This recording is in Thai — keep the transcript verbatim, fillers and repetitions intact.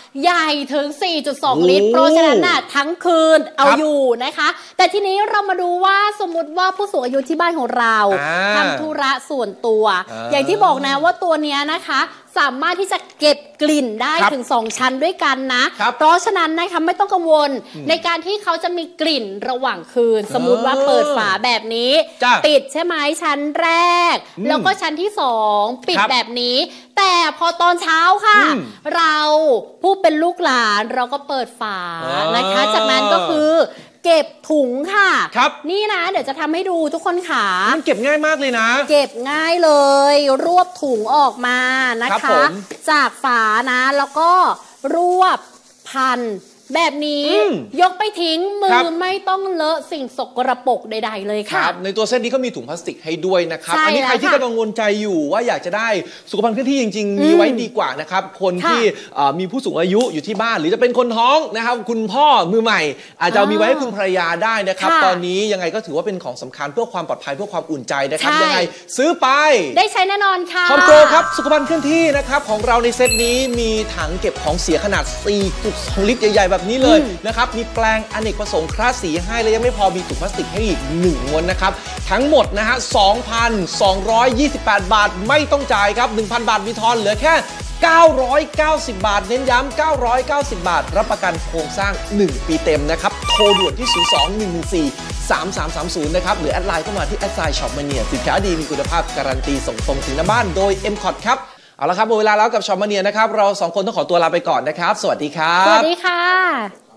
ใหญ่ถึง สี่จุดสอง ลิตรเพราะฉะนั้นน่ะทั้งคืนเอาอยู่นะคะแต่ทีนี้เรามาดูว่าสมมติว่าผู้สูงอายุที่บ้านของเราทำธุระส่วนตัวอย่างที่บอกนะว่าตัวนี้นะคะสามารถที่จะเก็บกลิ่นได้ถึงสองชั้นด้วยกันนะเพราะฉะนั้นนะคะไม่ต้องกังวลในการที่เขาจะมีกลิ่นระหว่างคืนสมมุติว่าเปิดฝาแบบนี้ปิดใช่ไหมชั้นแรกแล้วก็ชั้นที่สองปิดแบบนี้แต่พอตอนเช้าค่ะเราผู้เป็นลูกหลานเราก็เปิดฝานะคะจากนั้นก็คือเก็บถุงค่ะครับนี่นะเดี๋ยวจะทำให้ดูทุกคนค่ะมันเก็บง่ายมากเลยนะเก็บง่ายเลยรวบถุงออกมานะคะจากฝานะแล้วก็รวบพันแบบนี้ยกไปทิ้งมือไม่ต้องเลอะสิ่งสกปรกใดๆเลยค่ะในตัวเซตนี้ก็มีถุงพลาสติกให้ด้วยนะครับอันนี้ใครที่กำลังกังวลใจอยู่ว่าอยากจะได้สุขภัณฑ์เคลื่อนที่จริงๆมีไว้ดีกว่านะครับคนที่มีผู้สูงอายุอยู่ที่บ้านหรือจะเป็นคนท้องนะครับคุณพ่อมือใหม่อาจจะมีไว้ให้คุณภรรยาได้นะครับตอนนี้ยังไงก็ถือว่าเป็นของสำคัญเพื่อความปลอดภัยเพื่อความอุ่นใจนะครับยังไงซื้อไปได้ใช้แน่นอนค่ะคอมโปรครับสุขภัณฑ์เคลื่อนที่นะครับของเราในเซตนี้มีถังเก็บของเสียขนาด สี่จุดสอง ลิตรใหญ่ๆแบบนี้เลยนะครับมีแปลงอเนกประสงค์คลาสสีให้และยังไม่พอมีถุงพลาสติกให้อีกหนึ่งม้วนนะครับทั้งหมดนะฮะ สองพันสองร้อยยี่สิบแปด บาทไม่ต้องจ่ายครับ หนึ่งพัน บาทมีทอนเหลือแค่เก้าร้อยเก้าสิบ บาทเน้นย้ำเก้าร้อยเก้าสิบ บาทรับประกันโครงสร้างหนึ่งปีเต็มนะครับโทรด่วนที่ศูนย์ สอง หนึ่ง หนึ่ง สี่ สาม สาม สาม ศูนย์นะครับหรือแอดไลน์เข้ามาที่แอดไซน์ช็อปมาเนียสินค้าดีมีคุณภาพการันตีส่งตรงถึงหน้าบ้านโดย เอ็ม คอท ครับเอาละครับหมดเวลาแล้วกับช็อปมาเนียนะครับเราสองคนต้องขอตัวลาไปก่อนนะครับสวัสดีครับสวัสดีค่ะ